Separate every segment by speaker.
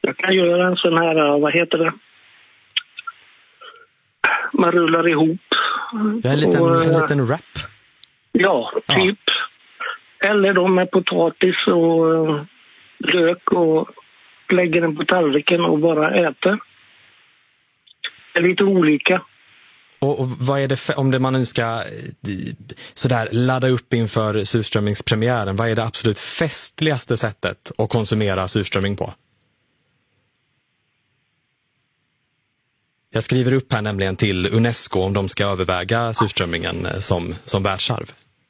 Speaker 1: Jag kan göra en sån här, vad heter det? Man rullar ihop.
Speaker 2: En liten wrap.
Speaker 1: Ja, typ. Ja. Eller de med potatis och lök och lägger den på tallriken och bara äter. Det är lite olika.
Speaker 2: Och vad är det om man nu ska sådär ladda upp inför surströmmingspremiären, vad är det absolut festligaste sättet att konsumera surströmming på? Jag skriver upp här nämligen till UNESCO om de ska överväga surströmmingen som världsarv.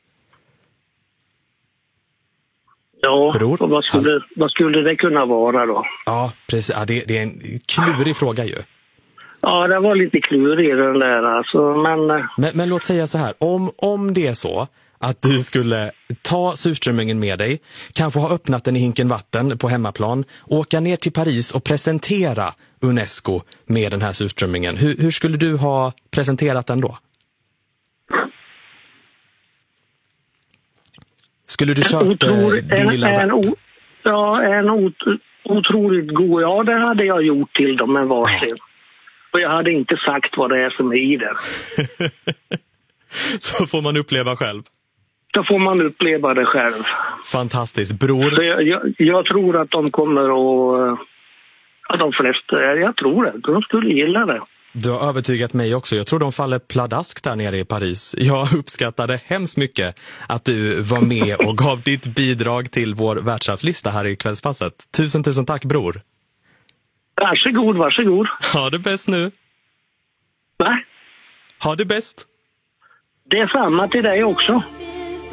Speaker 1: Ja, och vad skulle det kunna vara då?
Speaker 2: Ja, precis. Ja, det är en klurig fråga ju.
Speaker 1: Ja, det var lite klurig den där alltså,
Speaker 2: men låt säga så här, om det är så att du skulle ta surströmmingen med dig, kanske ha öppnat den i hinken vatten på hemmaplan, åka ner till Paris och presentera UNESCO med den här surströmmingen. Hur skulle du ha presenterat den då? Skulle du köpa din lilla wrap?
Speaker 1: Otroligt god. Ja, det hade jag gjort till dem en varsin. Och jag hade inte sagt vad det är som är i det.
Speaker 2: Så får man uppleva själv.
Speaker 1: Då får man uppleva det själv.
Speaker 2: Fantastiskt. Bror.
Speaker 1: Så jag tror att de kommer att... Ja, de flesta, jag tror det. De skulle gilla det.
Speaker 2: Du har övertygat mig också. Jag tror de faller pladask där nere i Paris. Jag uppskattade hemskt mycket att du var med och gav ditt bidrag till vår världsarvslista här i kvällspasset. Tusen tack, bror.
Speaker 1: Varsågod.
Speaker 2: Ha det bäst nu.
Speaker 1: Va?
Speaker 2: Ha det bäst.
Speaker 1: Det är samma till dig också.